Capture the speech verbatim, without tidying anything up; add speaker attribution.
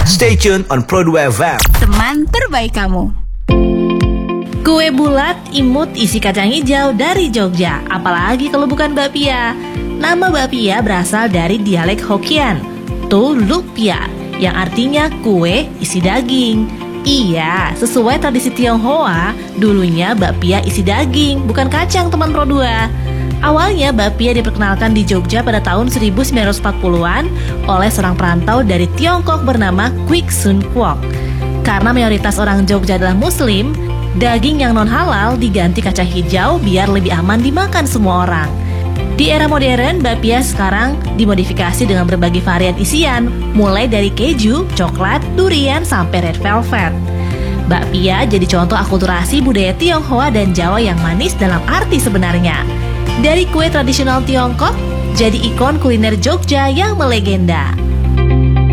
Speaker 1: Stay tuned on Pro dua F M.
Speaker 2: Teman terbaik kamu.
Speaker 3: Kue bulat, imut, isi kacang hijau dari Jogja. Apalagi kalau bukan bakpia. Nama bakpia berasal dari dialek Hokkien, Tu Luk Pia, yang artinya kue isi daging. Iya, sesuai tradisi Tionghoa, dulunya bakpia isi daging, bukan kacang teman Pro dua. Awalnya bakpia diperkenalkan di Jogja pada tahun seribu sembilan ratus empat puluhan oleh seorang perantau dari Tiongkok bernama Kwik Sun Kwok. Karena mayoritas orang Jogja adalah Muslim, daging yang non-halal diganti kacang hijau biar lebih aman dimakan semua orang. Di era modern, bakpia sekarang dimodifikasi dengan berbagai varian isian, mulai dari keju, coklat, durian, sampai red velvet. Bakpia jadi contoh akulturasi budaya Tionghoa dan Jawa yang manis dalam arti sebenarnya. Dari kue tradisional Tiongkok, jadi ikon kuliner Jogja yang melegenda.